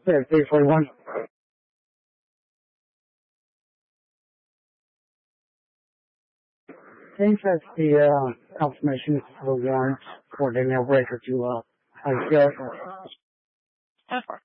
Yeah, 341. I think that's the confirmation for the warrant for Danielle Breaker to ICO. 10-4.